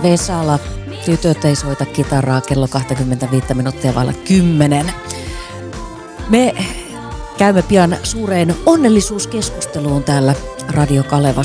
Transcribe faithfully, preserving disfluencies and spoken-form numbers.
ja Vesala. Tytöt ei soita kitaraa kello kaksikymmentäviisi minuuttia vailla kymmenen. Me käymme pian suureen onnellisuuskeskusteluun täällä Radio Kalevassa.